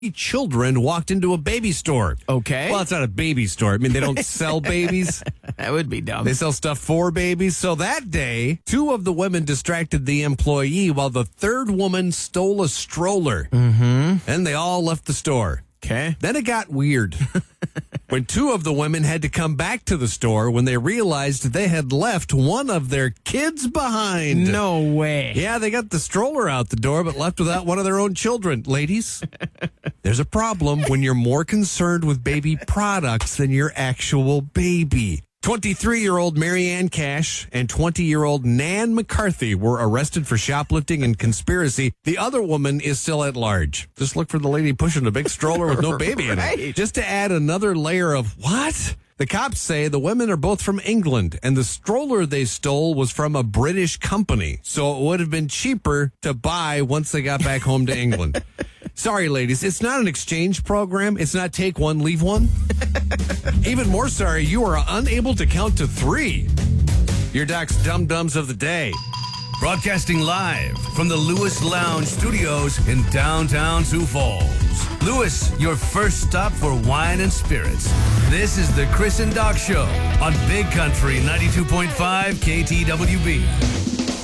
children walked into a baby store. Okay. Well, it's not a baby store. I mean, they don't sell babies. That would be dumb. They sell stuff for babies. So that day, 2 of the women distracted the employee while the third woman stole a stroller. Mm-hmm. And they all left the store. Okay. Then it got weird. When 2 of the women had to come back to the store when they realized they had left one of their kids behind. No way. Yeah, they got the stroller out the door, but left without one of their own children. Ladies, there's a problem when you're more concerned with baby products than your actual baby. 23-year-old Marianne Cash and 20-year-old Nan McCarthy were arrested for shoplifting and conspiracy. The other woman is still at large. Just look for the lady pushing a big stroller with no baby in it. Just to add another layer of what? The cops say the women are both from England, and the stroller they stole was from a British company, so it would have been cheaper to buy once they got back home to England. Sorry, ladies, it's not an exchange program. It's not take one, leave one. Even more sorry, you are unable to count to 3. Your Doc's Dum-Dums of the Day. Broadcasting live from the Lewis Lounge Studios in downtown Sioux Falls. Lewis, your first stop for wine and spirits. This is the Chris and Doc Show on Big Country 92.5 KTWB.